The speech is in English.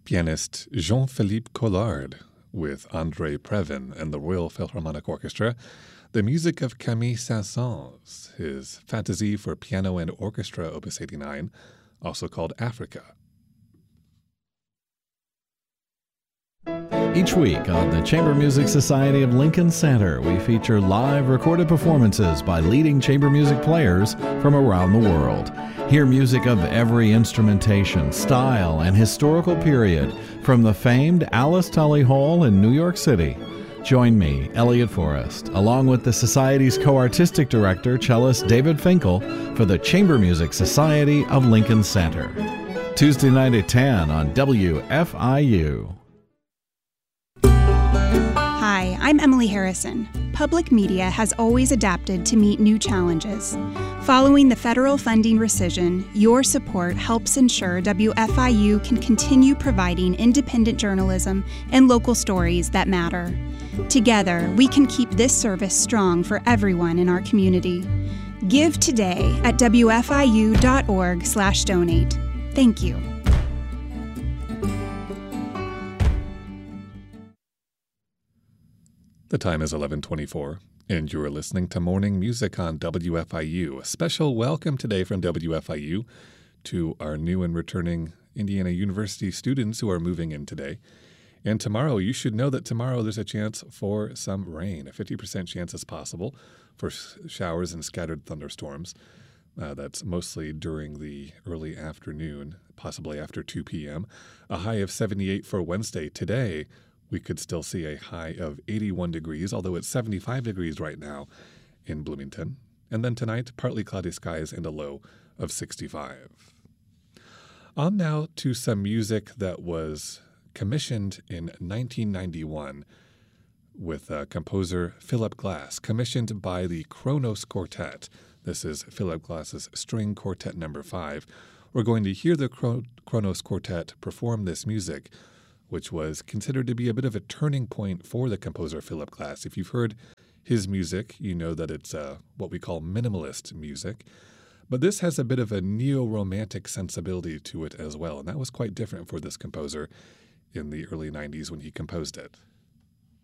Pianist Jean-Philippe Collard with André Previn and the Royal Philharmonic Orchestra, the music of Camille Saint-Saëns, his Fantasy for Piano and Orchestra, Opus 89, also called Africa. Each week on the Chamber Music Society of Lincoln Center, we feature live recorded performances by leading chamber music players from around the world. Hear music of every instrumentation, style, and historical period from the famed Alice Tully Hall in New York City. Join me, Elliot Forrest, along with the Society's co-artistic director, cellist David Finkel, for the Chamber Music Society of Lincoln Center. Tuesday night at 10 on WFIU. Hi, I'm Emily Harrison. Public media has always adapted to meet new challenges. Following the federal funding rescission, your support helps ensure WFIU can continue providing independent journalism and local stories that matter. Together, we can keep this service strong for everyone in our community. Give today at wfiu.org/donate. Thank you. The time is 11:24, and you are listening to Morning Music on WFIU. A special welcome today from WFIU to our new and returning Indiana University students who are moving in today. And tomorrow, you should know that tomorrow there's a chance for some rain. A 50% chance is possible for showers and scattered thunderstorms. That's mostly during the early afternoon, possibly after 2 p.m. A high of 78 for Wednesday. Today, we could still see a high of 81 degrees, although it's 75 degrees right now in Bloomington. And then tonight, partly cloudy skies and a low of 65. On now to some music that was commissioned in 1991 with composer Philip Glass, commissioned by the Kronos Quartet. This is Philip Glass's String Quartet No. 5. We're going to hear the Kronos Quartet perform this music, which was considered to be a bit of a turning point for the composer Philip Glass. If you've heard his music, you know that it's what we call minimalist music. But this has a bit of a neo-romantic sensibility to it as well, and that was quite different for this composer in the early 90s when he composed it.